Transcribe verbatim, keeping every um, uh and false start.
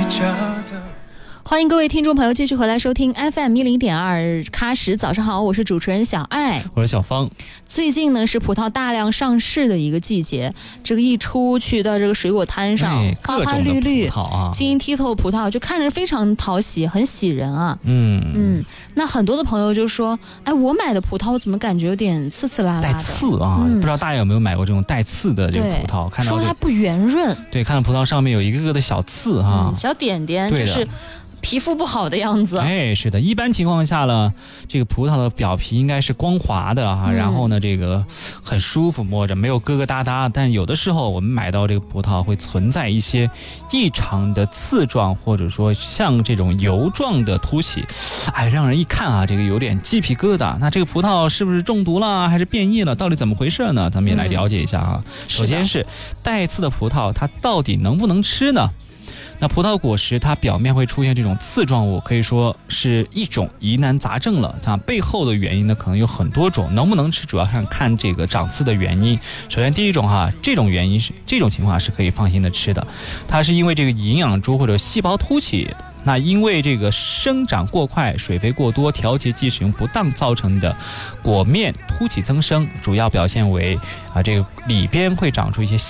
着的。 欢迎各位听众朋友继续回来收听 F M 一零点二喀什。早上好，我是主持人小爱， 我是小芳。 最近呢是葡萄大量上市的一个季节，这个一出去到这个水果摊上， 哎、 花花绿绿、 啊、 晶莹剔透的葡萄，就看着非常讨喜，很喜人啊。 嗯嗯，那很多的朋友就说，哎，我买的葡萄我怎么感觉有点刺刺辣辣的？ 带刺啊、嗯！不知道大家有没有买过这种带刺的这个葡萄？看到说它不圆润， 对，看到葡萄上面有一个个的小刺啊， 嗯、小点点，就是皮肤不好的样子。 哎，是的，一般情况下呢，这个葡萄的表皮应该是光滑的啊，嗯、然后呢，这个很舒服摸着，没有疙疙瘩瘩。但有的时候我们买到这个葡萄会存在一些异常的刺状，或者说像这种油状的凸起，哎，让人一看啊，这个有点鸡皮疙瘩。那这个葡萄是不是中毒了，还是变异了？到底怎么回事呢？咱们也来了解一下啊。嗯、首先是带刺的葡萄，它到底能不能吃呢？那葡萄果实它表面会出现这种刺状物，可以说是一种疑难杂症了。它背后的原因呢，可能有很多种，能不能吃主要看看这个长刺的原因。首先第一种哈，这种原因是这种情况是可以放心的吃的，它是因为这个营养株或者细胞凸起。那因为这个生长过快、水分过多、调节剂使用不当造成的果面凸起增生，主要表现为啊这个里边会长出一些